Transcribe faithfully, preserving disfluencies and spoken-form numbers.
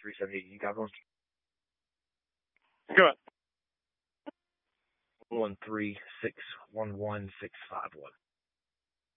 three seven eight. You got one? Go ahead. One three six one one six five one.